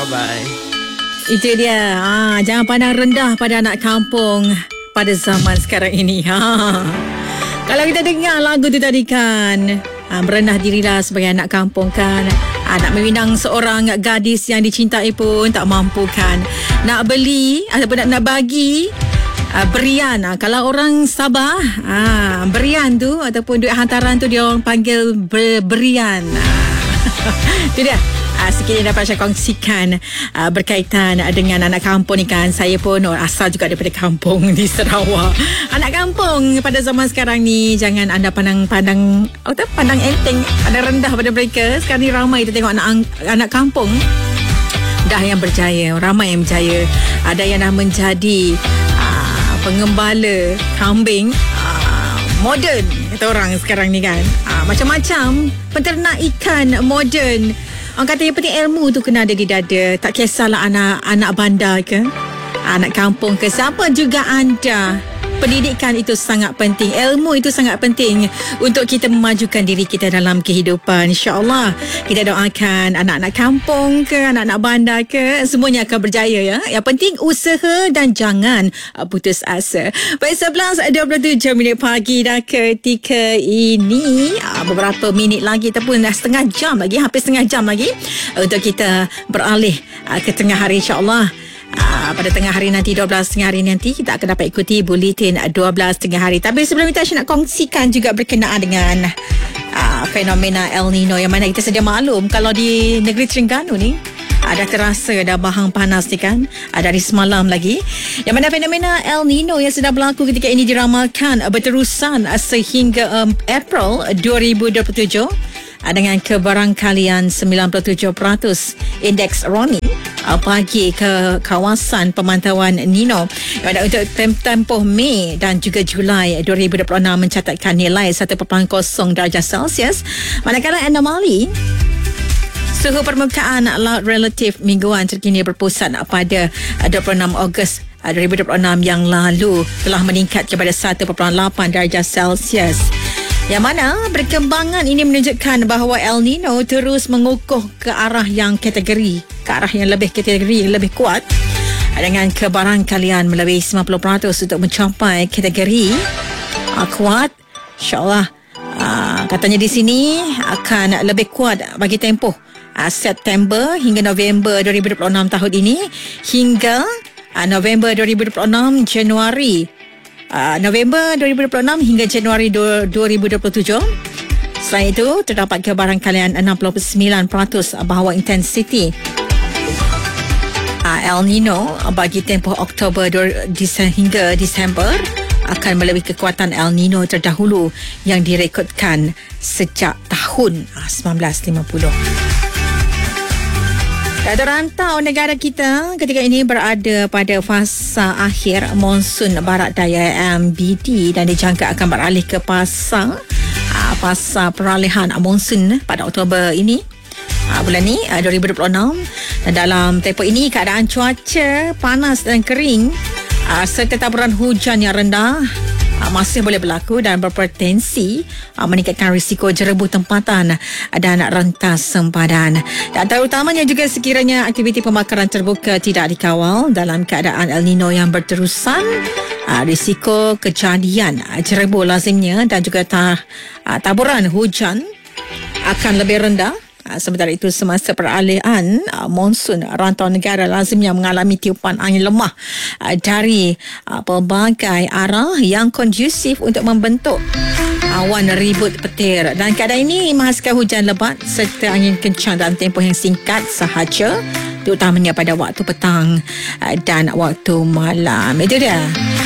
Bye-bye. Itu dia. Jangan pandang rendah pada anak kampung pada zaman sekarang ini. Kalau kita dengar lagu tu tadi kan, merendah dirilah sebagai anak kampung kan. Nak meminang seorang gadis yang dicintai pun tak mampu kan. Nak beli ataupun nak bagi berian. Kalau orang Sabah, berian tu ataupun duit hantaran tu dia orang panggil berian. Itu dia. Sikit yang dapat saya kongsikan berkaitan dengan anak kampung ni kan. Saya pun asal juga daripada kampung di Sarawak. Anak kampung pada zaman sekarang ni, jangan anda pandang enteng, pandang rendah pada mereka. Sekarang ni ramai kita tengok anak kampung dah yang berjaya, ramai yang berjaya. Ada yang dah menjadi pengembala kambing moden, kata orang sekarang ni kan. Macam-macam penternak ikan moden. Orang kata yang penting ilmu tu kena ada di dada. Tak kisahlah anak bandar ke, anak kampung ke, siapa juga anda. Pendidikan itu sangat penting. Ilmu itu sangat penting untuk kita memajukan diri kita dalam kehidupan. InsyaAllah kita doakan anak-anak kampung ke, anak-anak bandar ke, semuanya akan berjaya ya. Yang penting usaha dan jangan putus asa. Baik, 11:27 pagi dah ketika ini. Beberapa minit lagi ataupun dah setengah jam lagi, hampir setengah jam lagi untuk kita beralih ke tengah hari insyaAllah. Pada tengah hari nanti, 12 tengah hari nanti, kita akan dapat ikuti Buletin 12 tengah hari. Tapi sebelum itu saya nak kongsikan juga berkenaan dengan fenomena El Nino, yang mana kita sedia maklum kalau di negeri Terengganu ni ada terasa dah bahang panas ni kan, dari semalam lagi, yang mana fenomena El Nino yang sedang berlaku ketika ini diramalkan berterusan sehingga April 2027 dengan kebarangkalian 97% indeks Romi bagi ke kawasan pemantauan Nino. Untuk tempoh Mei dan juga Julai 2026 mencatatkan nilai 1.0 darjah Celsius, manakala anomali suhu permukaan laut relatif mingguan terkini berpusat pada 26 Ogos 2026 yang lalu telah meningkat kepada 1.8 darjah Celsius. Yang mana perkembangan ini menunjukkan bahawa El Nino terus mengukuh ke arah yang lebih kuat, dengan kebarangkalian melebihi 90% untuk mencapai kategori kuat. InsyaAllah katanya di sini akan lebih kuat bagi tempoh September hingga November 2026 tahun ini, hingga November 2026 November 2026 hingga Januari 2027. Selain itu, terdapat kebarangkalian 69% bahawa intensiti El Nino bagi tempoh Oktober hingga Disember akan melebihi kekuatan El Nino terdahulu yang direkodkan sejak tahun 1950. Rantau negara kita ketika ini berada pada fasa akhir monsun barat daya MBD dan dijangka akan beralih ke fasa peralihan monsun pada Oktober ini, bulan ni 2026. Dan dalam tempoh ini keadaan cuaca panas dan kering serta taburan hujan yang rendah masih boleh berlaku dan berpotensi meningkatkan risiko jerebu tempatan dan rentas sempadan. Dan terutamanya juga sekiranya aktiviti pembakaran terbuka tidak dikawal dalam keadaan El Nino yang berterusan, risiko kejadian jerebu lazimnya dan juga taburan hujan akan lebih rendah. Sementara itu, semasa peralihan monsun, rantau negara lazimnya mengalami tiupan angin lemah dari pelbagai arah yang kondusif untuk membentuk awan ribut petir. Dan keadaan ini menghasilkan hujan lebat serta angin kencang dalam tempoh yang singkat sahaja, terutamanya pada waktu petang dan waktu malam. Itu dia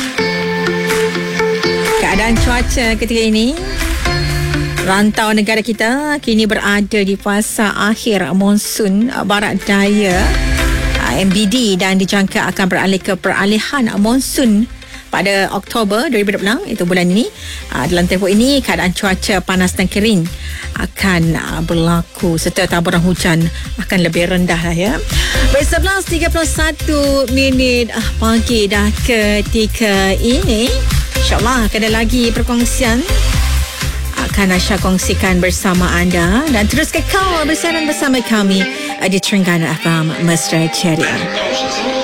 keadaan cuaca ketika ini. Rantau negara kita kini berada di fasa akhir monsun barat daya MBD dan dijangka akan beralih ke peralihan monsun pada Oktober 2026, itu bulan ini. Dalam tempoh ini keadaan cuaca panas dan kering akan berlaku serta taburan hujan akan lebih rendah ya. Baik, 11:31 pagi dah ketika ini. InsyaAllah akan ada lagi perkongsian akan Aisyah kongsikan bersama anda, dan terus kekal bersiaran bersama kami di Terengganu FM Mesra Ceria.